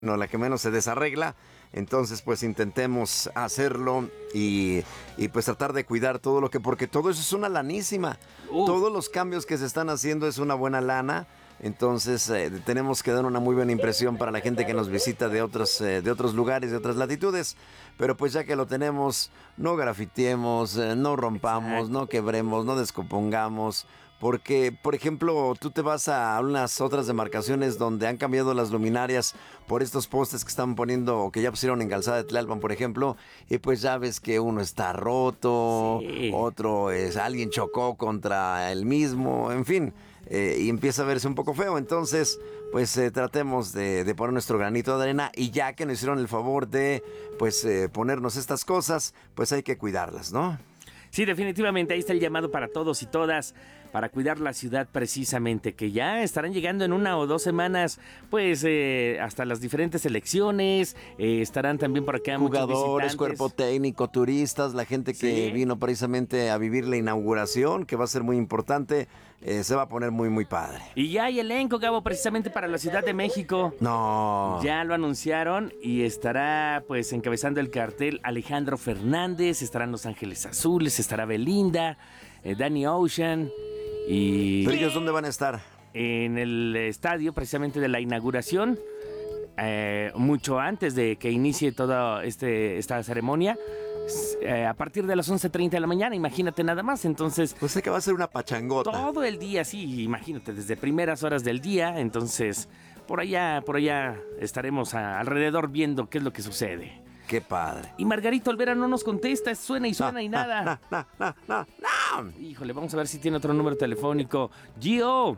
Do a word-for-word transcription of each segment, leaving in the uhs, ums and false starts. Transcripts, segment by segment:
no, la que menos se desarregla. Entonces, pues intentemos hacerlo y, y pues tratar de cuidar todo lo que, porque todo eso es una lanísima. Uh. Todos los cambios que se están haciendo es una buena lana. Entonces eh, tenemos que dar una muy buena impresión para la gente que nos visita de otros, eh, de otros lugares, de otras latitudes. Pero pues ya que lo tenemos, no grafiteemos, eh, no rompamos, Exacto. no quebremos, no descompongamos. Porque, por ejemplo, tú te vas a unas otras demarcaciones donde han cambiado las luminarias por estos postes que están poniendo, o que ya pusieron en Calzada de Tlalpan, por ejemplo, y pues ya ves que uno está roto, sí. otro es alguien chocó contra el mismo, en fin, eh, y empieza a verse un poco feo. Entonces, pues eh, tratemos de, de poner nuestro granito de arena, y ya que nos hicieron el favor de pues eh, ponernos estas cosas, pues hay que cuidarlas, ¿no? Sí, definitivamente, ahí está el llamado para todos y todas, para cuidar la ciudad precisamente, que ya estarán llegando en una o dos semanas, pues, eh, hasta las diferentes elecciones, eh, estarán también por acá jugadores, cuerpo técnico, turistas, la gente que sí. vino precisamente a vivir la inauguración, que va a ser muy importante, eh, se va a poner muy, muy padre. Y ya hay elenco, Gabo, precisamente para la Ciudad de México. No. Ya lo anunciaron y estará, pues, encabezando el cartel Alejandro Fernández, estarán Los Ángeles Azules, estará Belinda, eh, Danny Ocean y... ¿Pero ellos dónde van a estar? En el estadio precisamente de la inauguración, eh, mucho antes de que inicie toda este, esta ceremonia, eh, a partir de las once treinta de la mañana, imagínate nada más. Entonces, pues sé que va a ser una pachangota. Todo el día, sí, imagínate, desde primeras horas del día. Entonces, por allá, por allá estaremos a, alrededor viendo qué es lo que sucede. ¡Qué padre! Y Margarito Olvera no nos contesta, suena y suena no, y nada. No, no, no, no, no. Híjole, vamos a ver si tiene otro número telefónico. Gio.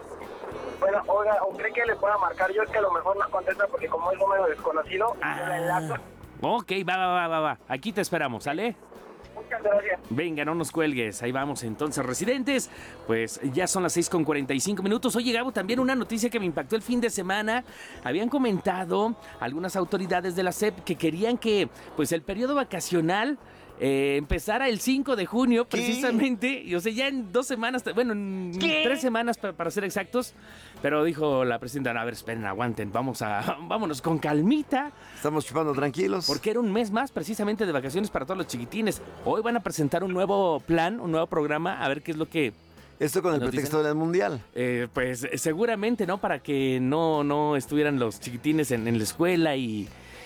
Bueno, oiga, ¿o cree que le pueda marcar? Yo es que a lo mejor no contesta porque como es número desconocido, ah, yo la enlazo. Ok, va, va, va, va, va. Aquí te esperamos, ¿sale? Muchas gracias. Venga, no nos cuelgues. Ahí vamos entonces, residentes. Pues ya son las seis con cuarenta y cinco minutos. Oye, Gabo, también una noticia que me impactó el fin de semana. Habían comentado algunas autoridades de la S E P que querían que pues el periodo vacacional eh, empezara el cinco de junio, ¿qué? Precisamente. Y o sea, ya en dos semanas, bueno, en ¿qué? tres semanas para, para ser exactos. Pero dijo la presidenta, a ver, esperen, aguanten, vamos a, vámonos con calmita. Estamos chupando tranquilos. Porque era un mes más precisamente de vacaciones para todos los chiquitines. Hoy van a presentar un nuevo plan, un nuevo programa, a ver qué es lo que... ¿Esto con el pretexto dicen? Del mundial? Eh, pues seguramente, ¿no? Para que no, no estuvieran los chiquitines en, en la escuela y...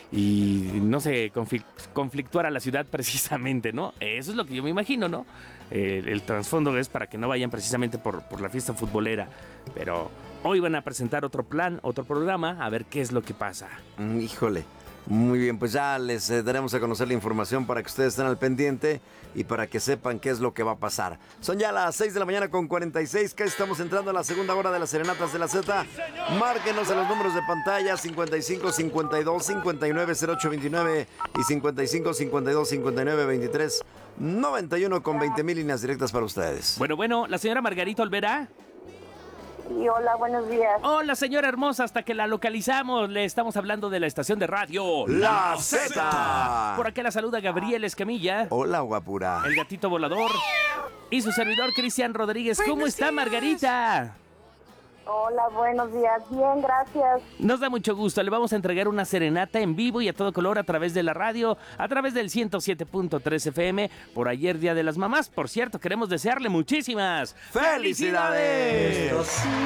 y no sé, conflictuar a la ciudad precisamente, ¿no? Eso es lo que yo me imagino, ¿no? Eh, el trasfondo es para que no vayan precisamente por, por la fiesta futbolera. Pero hoy van a presentar otro plan, otro programa, a ver qué es lo que pasa. Mm, híjole. Muy bien, pues ya les eh, daremos a conocer la información para que ustedes estén al pendiente y para que sepan qué es lo que va a pasar. Son ya las seis de la mañana con cuarenta y seis, que estamos entrando a la segunda hora de las Serenatas de la Z. Márquenos a los números de pantalla cincuenta y cinco cincuenta y dos cincuenta y nueve cero ocho veintinueve y cincuenta y cinco cincuenta y dos cincuenta y nueve veintitrés noventa y uno con veinte mil líneas directas para ustedes. Bueno, bueno, la señora Margarita Olvera. Sí, hola, buenos días. Hola, señora hermosa, hasta que la localizamos. Le estamos hablando de la estación de radio La Z. Por acá la saluda Gabriel Escamilla. Hola, guapura. El gatito volador. Y su servidor, Cristian Rodríguez. ¿Cómo buenos está, días. Margarita? Hola, buenos días. Bien, gracias. Nos da mucho gusto. Le vamos a entregar una serenata en vivo y a todo color a través de la radio, a través del ciento siete punto tres F M, por ayer Día de las Mamás. Por cierto, queremos desearle muchísimas ¡felicidades! ¡Felicidades!